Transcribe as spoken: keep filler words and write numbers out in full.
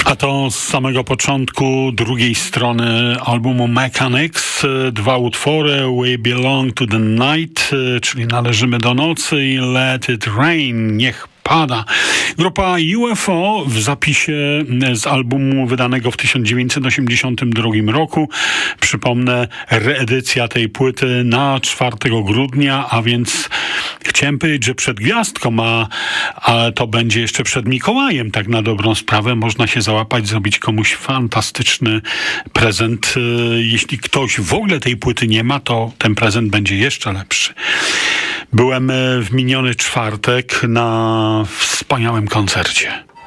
A to z samego początku drugiej strony albumu Mechanics, dwa utwory, We Belong to the Night, czyli Należymy do nocy, i Let It Rain, Niech pada. Grupa U F O w zapisie z albumu wydanego w tysiąc dziewięćset osiemdziesiątym drugim roku. Przypomnę, reedycja tej płyty na czwartego grudnia, a więc chciałem powiedzieć, że przed gwiazdką, a, a to będzie jeszcze przed Mikołajem, tak na dobrą sprawę. Można się załapać, zrobić komuś fantastyczny prezent. Jeśli ktoś w ogóle tej płyty nie ma, to ten prezent będzie jeszcze lepszy. Byłem w miniony czwartek na wspaniałym koncercie.